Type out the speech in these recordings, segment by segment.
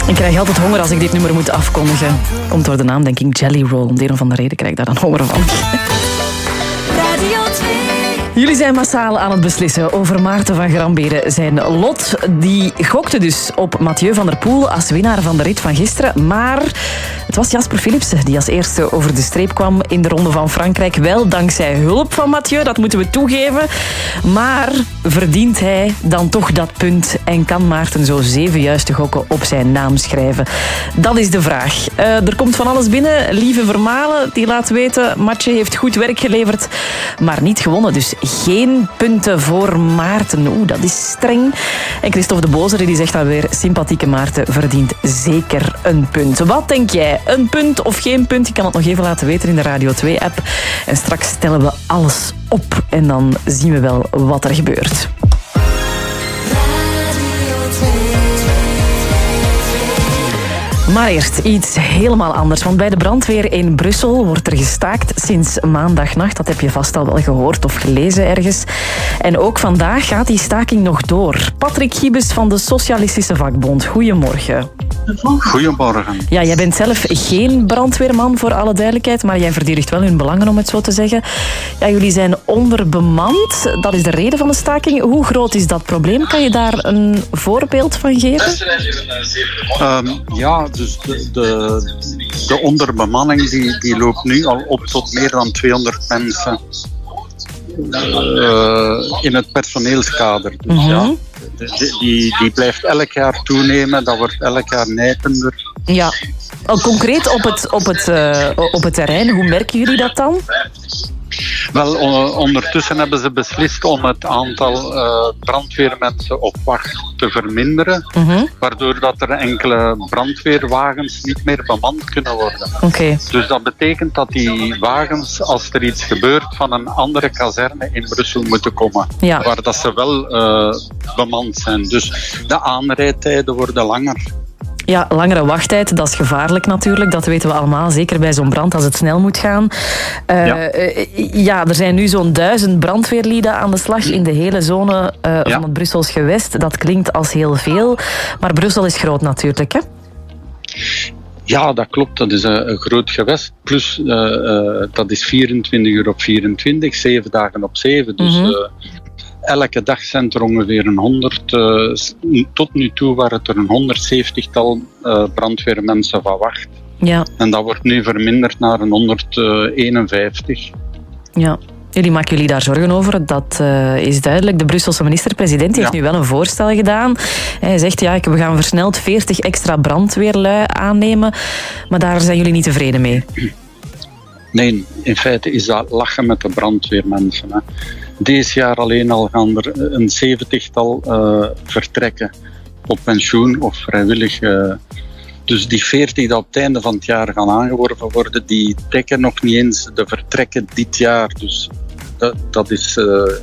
Ik krijg altijd honger als ik dit nummer moet afkondigen. Komt door de naam, denk ik, Jelly Roll. Om de een of andere reden krijg ik daar dan honger van. Radio 2. Jullie zijn massaal aan het beslissen over Maarten van Gramberen. Zijn lot, die gokte dus op Mathieu van der Poel als winnaar van de rit van gisteren. Maar het was Jasper Philipsen die als eerste over de streep kwam in de Ronde van Frankrijk. Wel dankzij hulp van Mathieu, dat moeten we toegeven. Maar verdient hij dan toch dat punt en kan Maarten zo 7 juiste gokken op zijn naam schrijven? Dat is de vraag. Er komt van alles binnen. Lieve Vermalen, die laat weten, Mathieu heeft goed werk geleverd, maar niet gewonnen. Dus geen punten voor Maarten. Oeh, dat is streng. En Christophe de Bozere die zegt dan weer, sympathieke Maarten verdient zeker een punt. Wat denk jij? Een punt of geen punt? Je kan het nog even laten weten in de Radio 2-app. En straks stellen we alles op en dan zien we wel wat er gebeurt. Maar eerst iets helemaal anders. Want bij de brandweer in Brussel wordt er gestaakt sinds maandagnacht. Dat heb je vast al wel gehoord of gelezen ergens. En ook vandaag gaat die staking nog door. Patrick Giebes van de Socialistische Vakbond. Goedemorgen. Goedemorgen. Ja, jij bent zelf geen brandweerman, voor alle duidelijkheid. Maar jij verdedigt wel hun belangen, om het zo te zeggen. Ja, jullie zijn onderbemand. Dat is de reden van de staking. Hoe groot is dat probleem? Kan je daar een voorbeeld van geven? Ja, dus de onderbemanning die loopt nu al op tot meer dan 200 mensen in het personeelskader. Dus ja, die blijft elk jaar toenemen, dat wordt elk jaar nijpender. Ja, concreet op het terrein, hoe merken jullie dat dan? Wel, ondertussen hebben ze beslist om het aantal brandweermensen op wacht te verminderen, waardoor dat er enkele brandweerwagens niet meer bemand kunnen worden. Okay. Dus dat betekent dat die wagens, als er iets gebeurt, van een andere kazerne in Brussel moeten komen, waar dat ze wel bemand zijn. Dus de aanrijdtijden worden langer. Ja, langere wachttijd, dat is gevaarlijk natuurlijk. Dat weten we allemaal, zeker bij zo'n brand als het snel moet gaan. Er zijn nu zo'n 1000 brandweerlieden aan de slag in de hele zone van het Brussels gewest. Dat klinkt als heel veel, maar Brussel is groot natuurlijk, hè? Ja, dat klopt. Dat is een groot gewest. Plus, dat is 24 uur op 24, 7 dagen op 7. Dus elke dag zijn er ongeveer een 100. Tot nu toe waren het er een 170-tal brandweermensen van wacht. Ja. En dat wordt nu verminderd naar een 151. Ja. Jullie maken jullie daar zorgen over, dat is duidelijk. De Brusselse minister-president heeft nu wel een voorstel gedaan. Hij zegt, we gaan versneld 40 extra brandweerlui aannemen. Maar daar zijn jullie niet tevreden mee? Nee, in feite is dat lachen met de brandweermensen. Hè. Deze jaar alleen al gaan er een 70-tal vertrekken op pensioen of vrijwillig. Dus die 40 die op het einde van het jaar gaan aangeworven worden, die dekken nog niet eens de vertrekken dit jaar. Dus dat is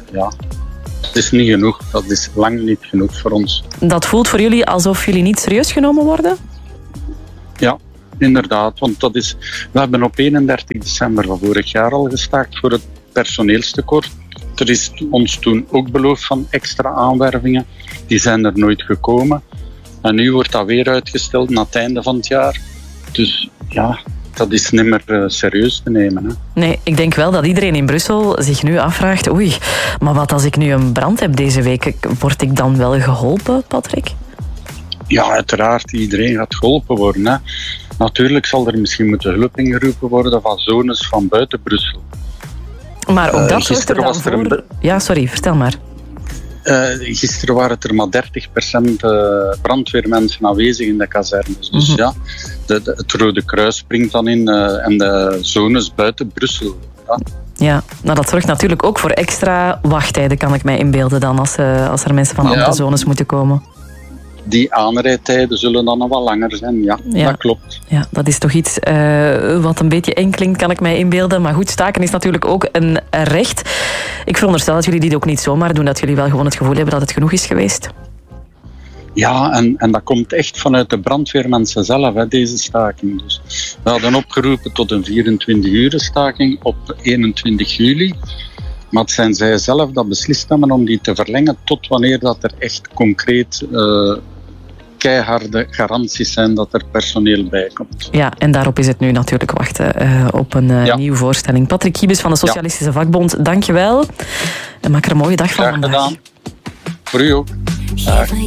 niet genoeg. Dat is lang niet genoeg voor ons. Dat voelt voor jullie alsof jullie niet serieus genomen worden? Ja, inderdaad. Want we hebben op 31 december van vorig jaar al gestaakt voor het personeelstekort. Er is ons toen ook beloofd van extra aanwervingen. Die zijn er nooit gekomen. En nu wordt dat weer uitgesteld na het einde van het jaar. Dus ja, dat is niet meer serieus te nemen. Hè. Nee, ik denk wel dat iedereen in Brussel zich nu afvraagt, maar wat als ik nu een brand heb deze week? Word ik dan wel geholpen, Patrick? Ja, uiteraard. Iedereen gaat geholpen worden. Hè. Natuurlijk zal er misschien moeten hulp ingeroepen worden van zones van buiten Brussel. Maar ook dat zorgt er dan voor... Ja, sorry, vertel maar. Gisteren waren er maar 30% brandweermensen aanwezig in de kazernes. Dus het Rode Kruis springt dan in en de zones buiten Brussel. Ja, nou dat zorgt natuurlijk ook voor extra wachttijden, kan ik mij inbeelden dan, als er mensen van andere zones moeten komen. Die aanrijdtijden zullen dan nog wat langer zijn, ja, dat klopt. Ja, dat is toch iets wat een beetje eng klinkt, kan ik mij inbeelden. Maar goed, staken is natuurlijk ook een recht. Ik veronderstel dat jullie dit ook niet zomaar doen, dat jullie wel gewoon het gevoel hebben dat het genoeg is geweest. Ja, en dat komt echt vanuit de brandweermensen zelf, hè, deze staking. Dus we hadden opgeroepen tot een 24-uur staking op 21 juli. Maar het zijn zij zelf dat beslist hebben om die te verlengen tot wanneer dat er echt concreet keiharde garanties zijn dat er personeel bij komt. Ja, en daarop is het nu natuurlijk wachten op een nieuwe voorstelling. Patrick Giebes van de Socialistische Vakbond, dankjewel. En maak er een mooie dag van vandaag. Graag gedaan. Voor u ook. Dag.